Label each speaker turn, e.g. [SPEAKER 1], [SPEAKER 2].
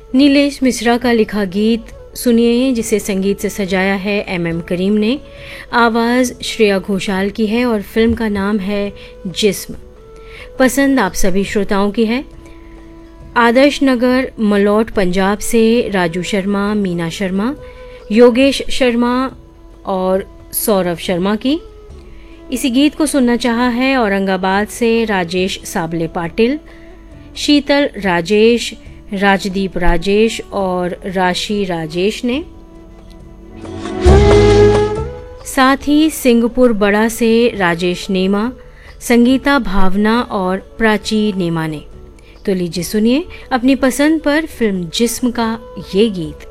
[SPEAKER 1] नीलेश मिश्रा का लिखा गीत सुनिए, जिसे संगीत से सजाया है एम करीम ने। आवाज़ श्रेया घोषाल की है और फिल्म का नाम है जिस्म। पसंद आप सभी श्रोताओं की है। आदर्श नगर मलौट पंजाब से राजू शर्मा, मीना शर्मा, योगेश शर्मा और सौरभ शर्मा की। इसी गीत को सुनना चाहा है औरंगाबाद से राजेश साबले पाटिल, शीतल राजेश, राजदीप राजेश और राशि राजेश ने। साथ ही सिंहपुर बड़ा से राजेश नेमा, संगीता भावना और प्राची नेमा ने। तो लीजिए सुनिए अपनी पसंद पर फिल्म जिस्म का ये गीत।